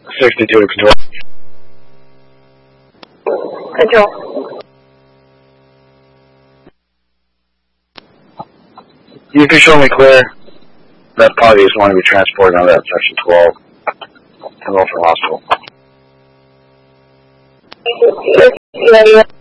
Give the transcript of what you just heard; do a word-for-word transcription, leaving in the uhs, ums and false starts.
sixty-two to control. Control. You can show me clear. That party is going to be transported on that section twelve. Hello for hospital. Yes,